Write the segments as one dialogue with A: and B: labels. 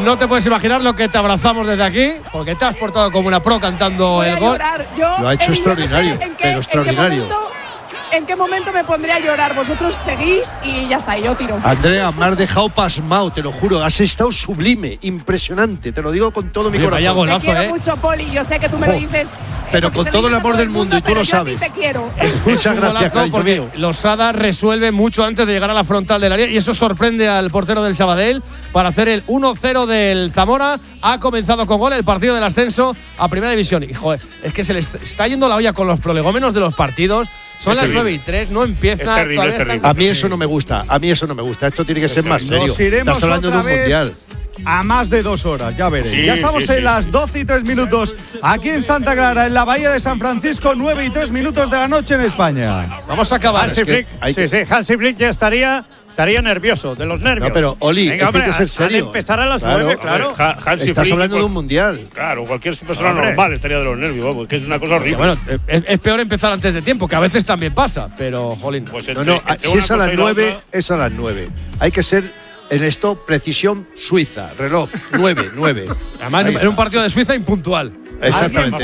A: no te puedes imaginar lo que te abrazamos desde aquí, porque te has portado como una pro cantando el gol.
B: Lo ha hecho extraordinario, pero extraordinario.
C: ¿En qué momento me pondré a llorar? Vosotros seguís y ya está, yo tiro.
B: Andrea, me has dejado pasmado, te lo juro. Has estado sublime, impresionante. Te lo digo con todo mi corazón.
A: Vaya golazo,
C: te quiero mucho, Poli. Yo sé que tú me lo dices.
B: Pero con todo el amor del mundo, y tú lo sabes.
C: Te quiero.
B: Muchas gracias, cariño
A: porque
B: mío.
A: Losada resuelve mucho antes de llegar a la frontal del área y eso sorprende al portero del Sabadell para hacer el 1-0 del Zamora. Ha comenzado con gol el partido del ascenso a Primera División. Y joder, es que se le está yendo la olla con los prolegómenos de los partidos. Son las 9:03, no empieza.
B: A mí eso no me gusta. Esto tiene que ser más serio.
D: Nos iremos
B: Estás hablando de un mundial.
D: A más de 2 horas, ya veréis.
E: Sí,
D: ya estamos en las 12:03 aquí en Santa Clara, en la Bahía de San Francisco, 9:03 de la noche en España.
A: Vamos a acabar.
E: Hansi Flick, Hansi Flick ya estaría nervioso, de los nervios.
B: No, pero Oli,
E: venga,
B: hay que ser serio.
E: Empezar a las 9, claro.
B: Estás hablando de un mundial.
F: Claro, cualquier persona normal estaría de los nervios, vamos, que es una cosa horrible.
A: Bueno, es peor empezar antes de tiempo, que a veces también pasa, pero jolín.
F: Pues
B: Si es a las 9, es a las 9. Hay que ser en esto precisión suiza, reloj 9.
A: Además, en un partido de Suiza impuntual.
B: Exactamente.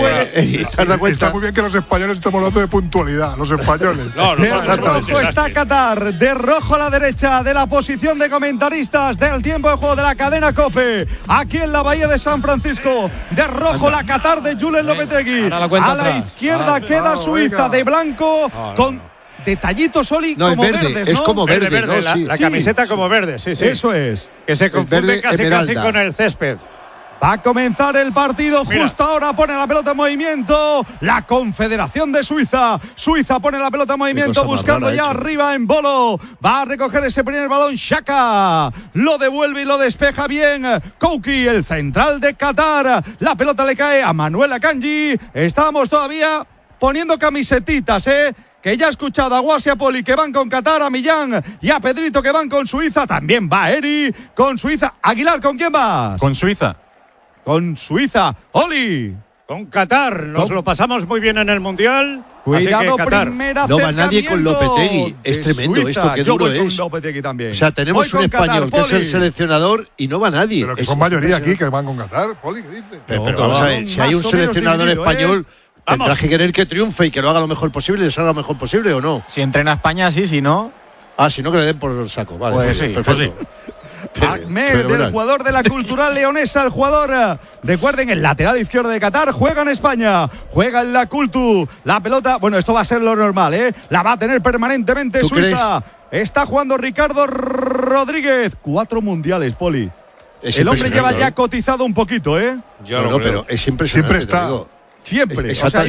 G: Está muy bien que los españoles estemos hablando de puntualidad, los españoles.
D: De rojo está Qatar, de rojo a la derecha de la posición de comentaristas del tiempo de juego de la cadena COPE, aquí en la Bahía de San Francisco. De rojo la Qatar de Julen Lopetegui. A la izquierda queda Suiza de blanco con detallitos, Oli,
B: no,
D: como
B: es verde,
D: verdes,
B: es
D: ¿no?
B: como verde,
E: ¿no? La camiseta como verde, sí.
D: Eso es.
E: Que se confunde casi con el césped.
D: Va a comenzar el partido. Justo ahora pone la pelota en movimiento la Confederación de Suiza. Suiza pone la pelota en movimiento buscando ya arriba en Bolo. Va a recoger ese primer balón Xhaka. Lo devuelve y lo despeja bien Kouki, el central de Qatar. La pelota le cae a Manuel Akanji. Estamos todavía poniendo camisetitas, que ya he escuchado a Guasi, a Poli que van con Qatar, a Millán y a Pedrito que van con Suiza. También va Eri con Suiza. Aguilar, ¿con quién vas?
H: Con Suiza.
D: Con Suiza. Oli.
E: Con Qatar. Nos lo pasamos muy bien en el Mundial.
D: Cuidado,
B: primera no va nadie con Lopetegui. Es tremendo
D: Suiza.
B: esto, que
D: yo
B: duro
D: voy
B: es.
D: con Lopetegui también.
B: O sea, tenemos un español que es el seleccionador y no va nadie.
G: Pero que son mayoría aquí que van con Qatar, Poli, ¿qué dices?
B: Pero vamos a ver, si hay un seleccionador español, tendrá que querer que triunfe y que lo haga lo mejor posible y le salga lo mejor posible, ¿o no?
H: Si entrena a España, sí, si no.
B: Si no, que le den por el saco. Vale,
H: pues sí,
B: perfecto.
D: Ahmed, del jugador de la Cultural Leonesa, el jugador, recuerden, el lateral izquierdo de Qatar, juega en España, juega en la Cultu, la pelota, bueno, esto va a ser lo normal, la va a tener permanentemente Suiza. Está jugando Ricardo Rodríguez, 4 mundiales, Poli. El hombre lleva ya cotizado un poquito,
B: No, pero es impresionante.
G: Siempre está.
D: Siempre.
B: O sea,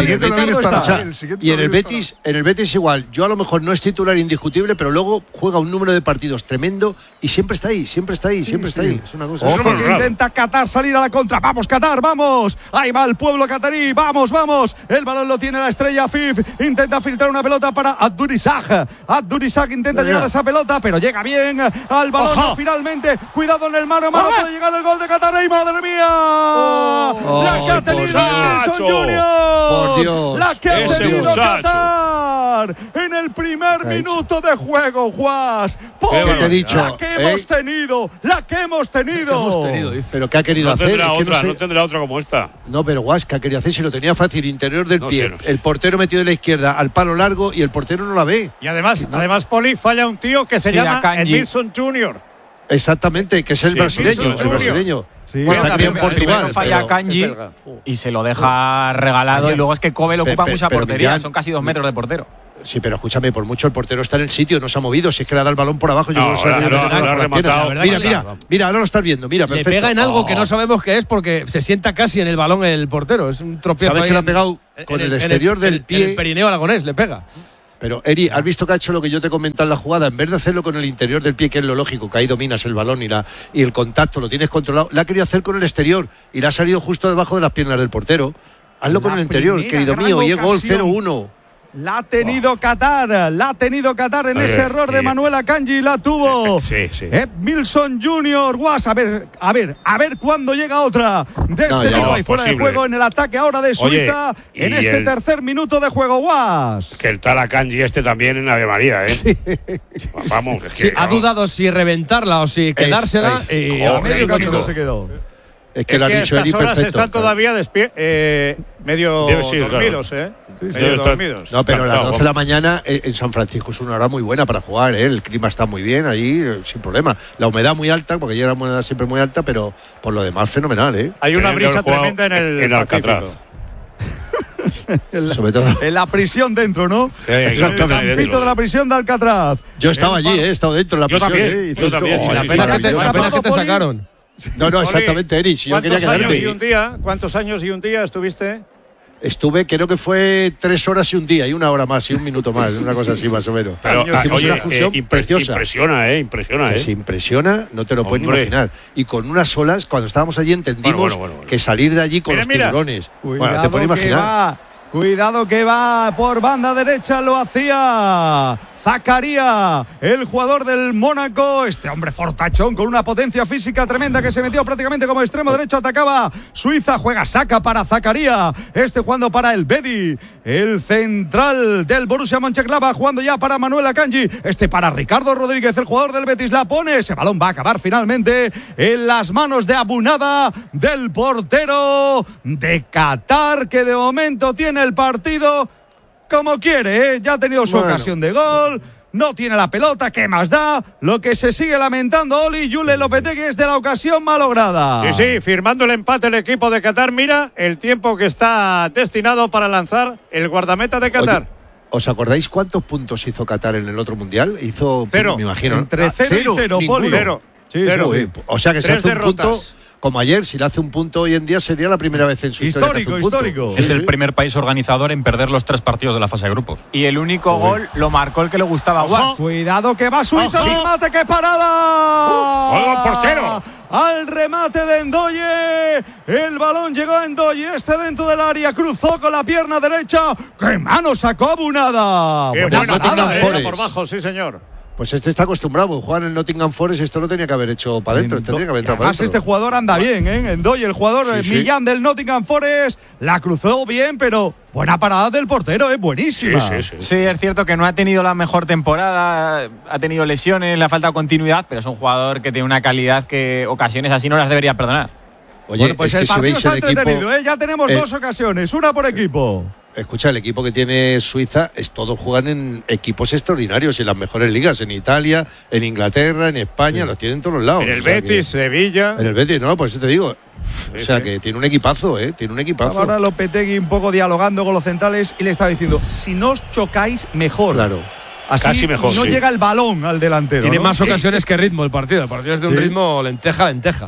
B: y en el Betis igual. Yo a lo mejor no es titular indiscutible, pero luego juega un número de partidos tremendo y siempre está ahí. Es una cosa.
D: Ojo que intenta Qatar salir a la contra. Vamos, Qatar, vamos. Ahí va el pueblo catarí. Vamos. El balón lo tiene la estrella Fif. Intenta filtrar una pelota para Abdurizak. Abdurizak intenta llegar a esa pelota, pero llega bien al balón. No, finalmente, cuidado en el mano a mano. Puede llegar el gol de Qatar. ¡Ay, madre mía! La que ha tenido
B: Por Dios.
D: La que ha tenido Qatar en el primer minuto de juego, Juas.
B: ¿Qué te he dicho?
D: La que hemos tenido.
B: Pero ¿qué ha querido hacer?
F: No tendrá otra como esta.
B: No, pero Guas, ¿qué ha querido hacer? Si lo tenía fácil, interior del pie.
F: No sé.
B: El portero metido de la izquierda al palo largo y el portero no la ve.
E: Y además Poli, falla un tío que se llama Edmilson Jr.
B: Exactamente, que es el brasileño.
D: Sí,
B: está bien Portugal.
H: Falla Kanji y se lo deja regalado y luego es que Kobe le ocupa mucha portería,
B: Millán,
H: son casi 2 metros de portero.
B: Sí, pero escúchame, por mucho el portero está en el sitio, no se ha movido, si es que le da el balón por abajo. Mira, ahora lo estás viendo, mira, perfecto.
A: Le pega en algo que no sabemos qué es porque se sienta casi en el balón el portero, es un tropiezo.
B: ¿Sabes que le ha pegado con el exterior del pie?
A: El perineo aragonés le pega.
B: Pero, Eri, ¿has visto que ha hecho lo que yo te he comentado en la jugada? En vez de hacerlo con el interior del pie, que es lo lógico, que ahí dominas el balón y el contacto, lo tienes controlado, la ha querido hacer con el exterior y le ha salido justo debajo de las piernas del portero. Hazlo con el interior, querido mío, y es gol 0-1.
D: La ha tenido Qatar en ese error de Manuel Akanji, la tuvo.
F: Sí.
D: Edmilson Junior, Guas, a ver cuándo llega otra de este tipo. Y fuera de juego en el ataque ahora de Suiza.
F: Oye,
D: en este tercer minuto de juego, Guas.
F: Que el tal Akanji también en Ave María, ¿eh? Vamos, es que…
A: ha dudado si reventarla o si quedársela. Y
D: a medio camino se quedó.
B: Es que lo ha dicho
E: estas horas
B: perfecto,
E: están todavía medio dormidos, ¿eh?
B: Medio dormidos. No, pero a las 12 de la mañana en San Francisco es una hora muy buena para jugar, ¿eh? El clima está muy bien allí, sin problema. La humedad muy alta, porque ya la humedad siempre muy alta, pero por lo demás fenomenal, ¿eh?
E: Hay una brisa tremenda en
F: Alcatraz.
B: Sobre todo
D: en la prisión dentro, ¿no?
B: El
D: campito de la prisión de Alcatraz.
B: Yo estaba allí, he estado dentro de la prisión.
F: Yo también.
A: La que te sacaron.
B: No, exactamente, Erich. Yo quería quedarme.
E: ¿Cuántos años y un día estuviste?
B: Estuve, creo que fue 3 horas y un día, y 1 hora más, y 1 minuto más, una cosa así más o menos.
F: Pero
B: oye, una fusión preciosa.
F: Impresiona.
B: Que se impresiona, no te lo puedes ni imaginar. Y con unas olas, cuando estábamos allí entendimos que salir de allí con los tiburones.
D: Cuidado,
B: te puedes imaginar.
D: Cuidado que va por banda derecha, lo hacía Zakaria, el jugador del Mónaco, este hombre fortachón con una potencia física tremenda que se metió prácticamente como extremo derecho, atacaba Suiza, juega saca para Zakaria, jugando para el Bedi, el central del Borussia Mönchengladbach, jugando ya para Manuel Akanji, para Ricardo Rodríguez, el jugador del Betis, la pone, ese balón va a acabar finalmente en las manos de Abunada, del portero de Qatar, que de momento tiene el partido como quiere, ya ha tenido su ocasión de gol, no tiene la pelota, ¿qué más da? Lo que se sigue lamentando Oli Jule Lopetegui es de la ocasión malograda.
E: Sí, firmando el empate el equipo de Qatar. Mira el tiempo que está destinado para lanzar el guardameta de Qatar.
B: Oye, ¿os acordáis cuántos puntos hizo Qatar en el otro mundial? Hizo,
E: 0,
B: me imagino.
D: Entre 0 y 0, Poli.
E: 0.
B: Sí. O sea que se hace un punto… Como ayer, si le hace un punto hoy en día sería la primera vez en su historia.
D: Histórico.
I: Es el primer país organizador en perder los 3 partidos de la fase de grupos.
H: Y el único gol lo marcó el que le gustaba a Guas.
D: Cuidado que va Suiza, remate, ¡qué parada!
F: ¡Gol portero!
D: Al remate de Ndoye, el balón llegó a Ndoye, dentro del área, cruzó con la pierna derecha, ¡qué mano sacó Abunada!
E: Buena parada, por bajo, sí señor.
B: Pues está acostumbrado, jugar en el Nottingham Forest, esto lo tenía que haber hecho para adentro, tendría que haber entrado para adentro.
D: Este jugador anda bien, ¿eh? Ndoye, el jugador Millán del Nottingham Forest, la cruzó bien, pero buena parada del portero, buenísima.
H: Sí, es cierto que no ha tenido la mejor temporada, ha tenido lesiones, le ha faltado continuidad, pero es un jugador que tiene una calidad que ocasiones así no las debería perdonar.
B: Oye,
D: bueno, pues el partido está entretenido, ya tenemos 2 ocasiones, una por equipo.
B: Escucha, el equipo que tiene Suiza todos juegan en equipos extraordinarios, en las mejores ligas, en Italia, en Inglaterra, en España, los tienen en todos los lados.
E: En el Betis, Sevilla.
B: En el Betis, no, por eso te digo. O sea, que tiene un equipazo, tiene un equipazo.
D: Ahora Lopetegui un poco dialogando con los centrales y le estaba diciendo, si no os chocáis, mejor.
B: Claro.
D: Así casi mejor, no llega el balón al delantero.
A: Tiene más ocasiones que ritmo el partido. El partido es de un ritmo lenteja.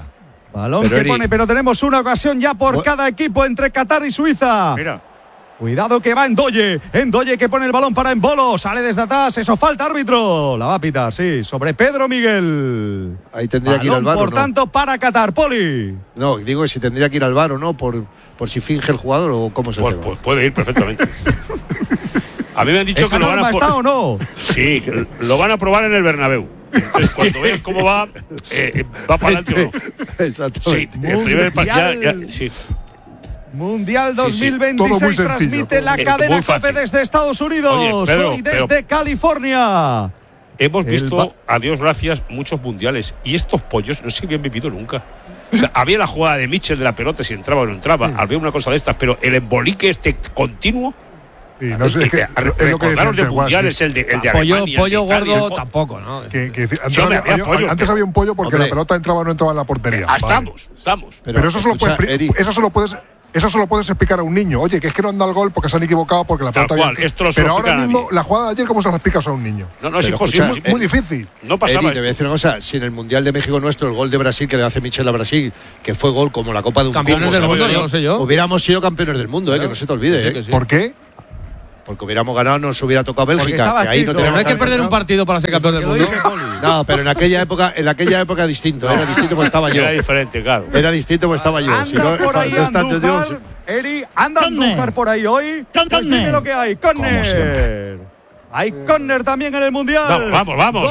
D: Balón que pone, pero tenemos una ocasión ya por cada equipo entre Qatar y Suiza.
E: Mira.
D: Cuidado que va Ndoye que pone el balón para Embolo, sale desde atrás, eso falta, árbitro, la va a pitar, sí, sobre Pedro Miguel.
B: Ahí tendría que ir al VAR,
D: por tanto, para Qatar, Poli.
B: No, digo si tendría que ir al VAR o no, por si finge el jugador o cómo se
F: pues puede ir perfectamente. A mí me han dicho que lo van a
D: probar. ¿Está o no?
F: Sí, lo van a probar en el Bernabéu. Entonces, cuando veas cómo va para adelante o no.
B: Exactamente.
F: Sí, el primer partido. Sí.
D: Mundial 2026 transmite la cadena COPE desde Estados Unidos. Hoy desde California.
F: Hemos visto, a Dios gracias, muchos mundiales. Y estos pollos no se habían vivido nunca. O sea, había la jugada de Mitchell de la pelota, si entraba o no entraba. Había una cosa de estas, pero el embolique continuo.
G: Sí, no sé, es lo que
F: de mundiales, el de Alemania,
A: pollo gordo tampoco, ¿no?
G: Antes había un pollo porque la pelota entraba o no entraba en la portería.
F: Estamos.
G: Pero eso solo puedes explicar a un niño. Oye, que es que no anda al gol porque se han equivocado porque la pelota pero ahora mismo la jugada de ayer, ¿cómo se la explicas a un niño?
F: No, es imposible.
G: Muy difícil.
F: No pasaba.
B: Te voy a decir una cosa, si en el Mundial de México nuestro, el gol de Brasil que le hace Mitchell a Brasil, que fue gol como la Copa de un
A: campeones del mundo, yo no sé yo.
B: Hubiéramos sido campeones del mundo, que no se te olvide.
G: Sí. ¿Por qué?
B: Porque hubiéramos ganado, nos hubiera tocado Bélgica. Que ahí no
A: pero no hay que perder un partido para ser campeón del mundo.
B: No, pero en aquella época distinto. Era distinto porque estaba yo.
F: Era diferente, claro.
B: Era distinto porque estaba yo.
D: Anda por ahí Andújar. Eri, anda Andújar por ahí hoy. Pues dime lo que hay. Córner. Hay córner también en el Mundial.
F: Vamos.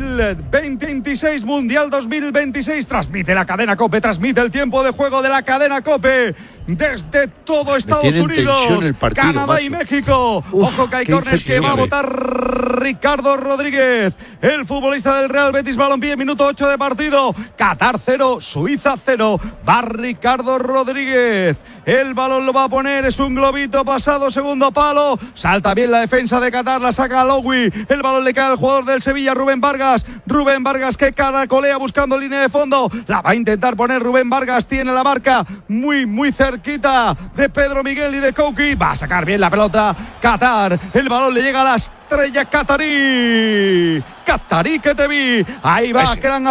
D: 2026, Mundial 2026. Transmite la cadena COPE, transmite el tiempo de juego de la cadena COPE desde todo Estados Unidos, Canadá y México. Ojo que hay córner que va a votar Ricardo Rodríguez, el futbolista del Real Betis Balompié, minuto 8 de partido. Qatar 0, Suiza 0. Va Ricardo Rodríguez. El balón lo va a poner, es un globito pasado, segundo palo. Salta bien la defensa de Qatar, la saca Lowy. El balón le cae al jugador del Sevilla, Rubén Vargas. Rubén Vargas que caracolea buscando línea de fondo. La va a intentar poner Rubén Vargas. Tiene la marca muy cerquita de Pedro Miguel y de Kouki. Va a sacar bien la pelota Qatar. El balón le llega a las estrella Qatarí que te vi. Ahí va Gran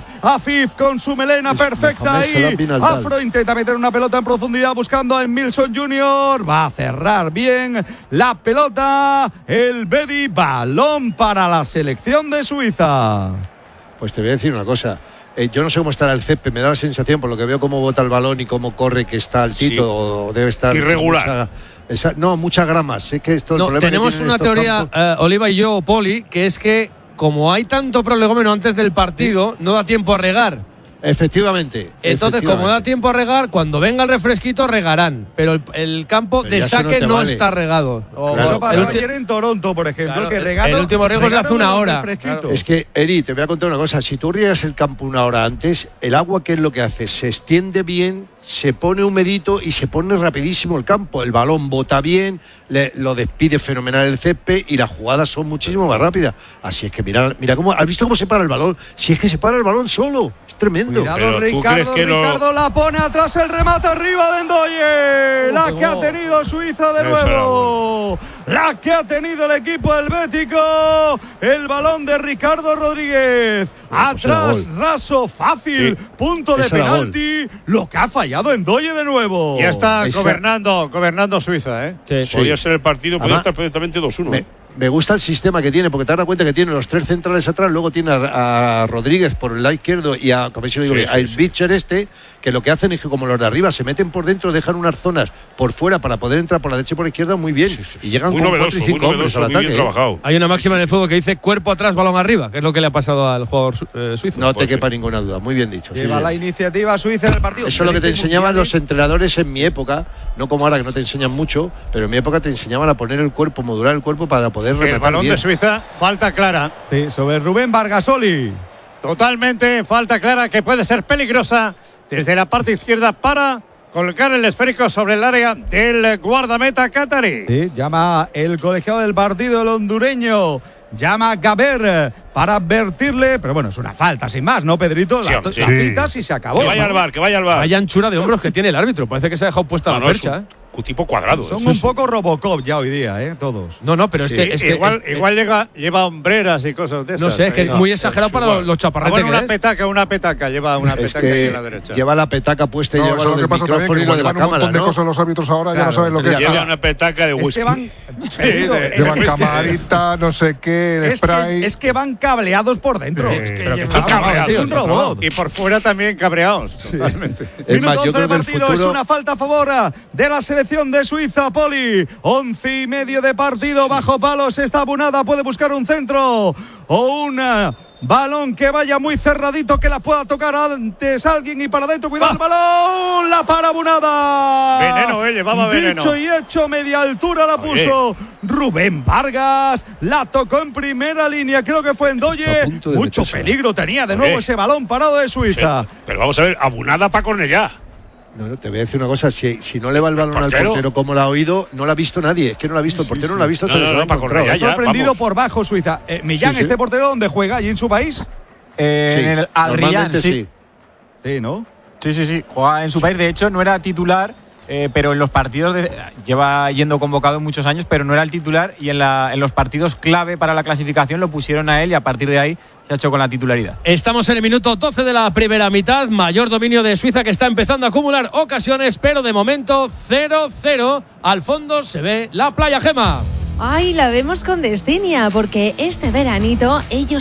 D: Afif con su melena perfecta ahí. Afro intenta meter una pelota en profundidad buscando a Milson Junior. Va a cerrar bien la pelota el Bedi. Balón para la selección de Suiza.
B: Pues te voy a decir una cosa. Yo no sé cómo estará el césped, me da la sensación, por lo que veo cómo bota el balón y cómo corre, que está altito, o debe estar
F: irregular.
B: Muchas gramas. Es que esto, el problema
A: tenemos una teoría, Oliva y yo, Poli, que es que como hay tanto prolegómeno antes del partido, no da tiempo a regar.
B: Efectivamente.
A: Entonces, como da tiempo a regar, cuando venga el refresquito regarán, pero el campo de saque no está regado.
D: Eso pasó ayer en Toronto, por ejemplo, que regaron.
A: El último riego es de hace una hora.
B: Es que, Eri, te voy a contar una cosa. Si tú riegas el campo una hora antes, el agua, ¿qué es lo que hace? Se extiende bien, se pone humedito y se pone rapidísimo el campo. El balón bota bien, lo despide fenomenal el césped y las jugadas son muchísimo más rápidas. Así es que mira cómo, ¿has visto cómo se para el balón? Si es que se para el balón solo, es tremendo.
D: Cuidado, Ricardo la pone atrás, el remate arriba de Ndoye. La que ha tenido Suiza de nuevo. La que ha tenido el equipo helvético. El balón de Ricardo Rodríguez. Atrás, raso, fácil. Punto de penalti. Lo que ha fallado Ndoye de nuevo.
E: Ya está gobernando Suiza, ¿eh?
F: Sí. Podría ser el partido, podría estar perfectamente 2-1.
B: Me gusta el sistema que tiene, porque te das cuenta que tiene los tres centrales atrás, luego tiene a Rodríguez por el lado izquierdo y a Bitcher que lo que hacen es que como los de arriba se meten por dentro, dejan unas zonas por fuera para poder entrar por la derecha y por la izquierda muy bien. Y llegan con 4 y 5 hombres al ataque.
A: Hay una máxima en el fútbol que dice cuerpo atrás, balón arriba, que es lo que le ha pasado al jugador suizo.
B: No te quepa ninguna duda, muy bien dicho.
D: Lleva la iniciativa Suiza en el partido.
B: Eso es lo que te enseñaban los entrenadores en mi época, no como ahora que no te enseñan mucho, pero en mi época te enseñaban a poner el cuerpo, modular el cuerpo para poder rematar.
E: El balón
B: bien.
E: De Suiza, falta clara.
D: Sí, sobre Rubén Vargasoli.
E: Totalmente, falta clara que puede ser peligrosa desde la parte izquierda para colocar el esférico sobre el área del guardameta qatarí.
D: Sí, llama el colegiado del partido, el hondureño. Llama a Gaber para advertirle, pero bueno, es una falta sin más, ¿no, Pedrito? La citas y se acabó.
F: Que vaya al bar.
A: Vaya anchura de hombros que tiene el árbitro, parece que se ha dejado puesta la percha,
F: tipo cuadrado.
D: Son un poco Robocop ya hoy día, todos.
A: No, pero es que
E: igual lleva hombreras y cosas de esas.
A: No sé, es que es muy exagerado para los chaparretes.
E: Una petaca, lleva una petaca ahí a la derecha.
B: Lleva la petaca puesta y lleva el micrófono y lo de la cámara,
G: un montón de cosas los árbitros ahora, ya no saben lo que es.
F: Lleva una petaca de whisky.
G: Llevan camarita, no sé qué, el spray.
D: Es que van cableados por dentro.
F: Están cableados.
D: Un robot.
E: Y por fuera también cabreados. Totalmente.
D: Minuto 11 de partido, es una falta a favor de la selección de Suiza, Poli. 11:30 de partido, bajo palos está Abunada, puede buscar un centro o un balón que vaya muy cerradito, que la pueda tocar antes alguien y para adentro, cuidado el balón, la para Abunada.
E: Veneno, llevaba veneno.
D: Dicho y hecho, media altura la puso Rubén Vargas, la tocó en primera línea, creo que fue Ndoye. Mucho peligro tenía de nuevo ese balón parado de Suiza.
F: Pero vamos a ver, Abunada para Cornellá.
B: No, te voy a decir una cosa, si no le va el balón al portero como lo ha oído, no lo ha visto nadie, es que no lo ha visto, el portero no lo ha visto.
D: Sorprendido por bajo Suiza. Millán, ¿este portero dónde juega? ¿Allí en su país?
H: En el Al Riyadh, sí.
D: Sí, ¿no?
H: Sí, juega en su país, de hecho no era titular, pero en los partidos lleva yendo convocado muchos años, pero no era el titular y en los partidos clave para la clasificación lo pusieron a él y a partir de ahí se ha hecho con la titularidad.
A: Estamos en el minuto 12 de la primera mitad, mayor dominio de Suiza que está empezando a acumular ocasiones, pero de momento 0-0. Al fondo se ve la playa, Gema.
J: Ay, la vemos con Destinia, porque este veranito ellos